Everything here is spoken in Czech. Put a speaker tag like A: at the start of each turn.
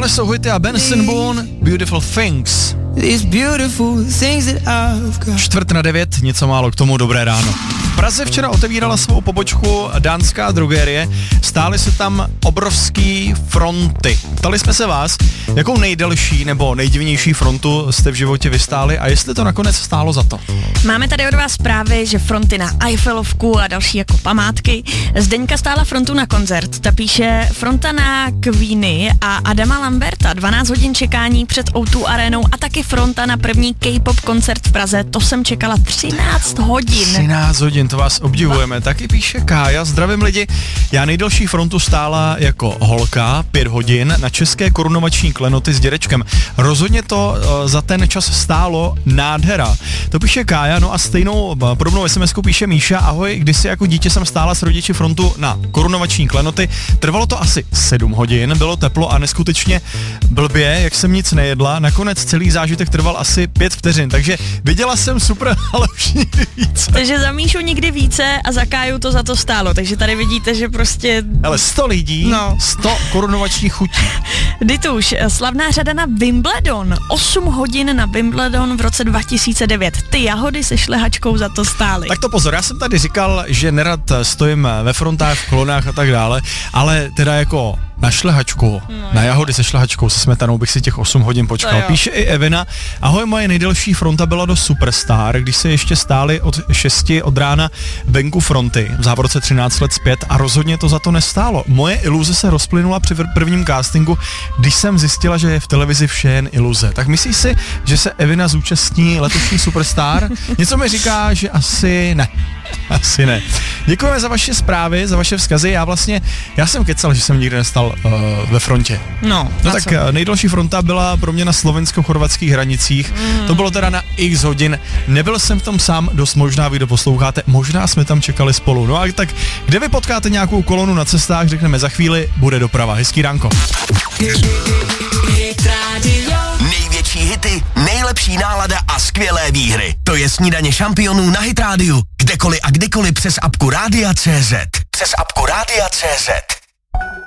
A: Tohle jsou Hojty a Benson Boone, Beautiful Things. 8:45, něco málo k tomu, dobré ráno. V Praze včera otevírala svou pobočku dánská drogerie, stály se tam obrovský fronty. Ptali jsme se vás, jakou nejdelší nebo nejdivnější frontu jste v životě vystáli a jestli to nakonec stálo za to.
B: Máme tady od vás zprávy, že fronty na Eiffelovku a další jako památky. Zdeňka stála frontu na koncert. Ta píše fronta na Queeny a Adama Lamberta, 12 hodin čekání před O2 arénou a taky fronta na první K-pop koncert v Praze. To jsem čekala 13 hodin.
A: 13 hodin, to vás obdivujeme. Taky píše Kája, zdravím lidi. Já nejdelší frontu stála jako holka 5 hodin na české korunovační klenoty s dědečkem. Rozhodně to za ten čas stálo nádhera. To píše Kája, no a stejnou podobnou SMS-ku píše Míša. Ahoj, kdysi jako dítě jsem stála s rodiči frontu na korunovační klenoty. Trvalo to asi 7 hodin, bylo teplo a neskutečně blbě, jak jsem nic nejedla. Nakonec celý zážitek trval asi 5 vteřin, takže viděla jsem super, ale už nikdy více.
B: Takže za Míšu nikdy více a za Káju to za to stálo, takže tady vidíte, že prostě...
A: Ale 100 lidí, 100 korunovačních chutí.
B: Dituš, slavná řada na Wimbledon, 8 hodin na Wimbledon v roce 2009. Ty jahody se šlehačkou za to stály.
A: Tak to pozor, já jsem tady říkal, že nerad stojím ve frontách, v kolonách a tak dále, ale teda jako na šlehačku, na jahody se šlehačkou se smetanou bych si těch 8 hodin počkal. Píše i Evina, ahoj, moje nejdelší fronta byla do Superstar, když se ještě stáli od 6 od rána venku fronty, v závorce 13 let zpět a rozhodně to za to nestálo. Moje iluze se rozplynula při prvním castingu, když jsem zjistila, že je v televizi vše jen iluze. Tak myslíš si, že se Evina zúčastní letošní Superstar? Něco mi říká, že asi ne. Asi ne. Děkujeme za vaše zprávy, za vaše vzkazy. Já jsem kecal, že jsem nikdy nestal ve frontě.
B: No
A: tak nejdelší fronta byla pro mě na slovensko-chorvatských hranicích. To bylo teda na x hodin. Nebyl jsem v tom sám, dost možná vy, kdo posloucháte. Možná jsme tam čekali spolu. No a tak, kde vy potkáte nějakou kolonu na cestách, řekneme za chvíli, bude doprava. Hezký ránko.
C: Největší hity, nejlepší nálada a skvělé výhry. To je Snídaně šampionů na Hit Rádiu. Kdekoliv a kdykoliv přes apku Rádia.cz. Přes apku Rádia.cz.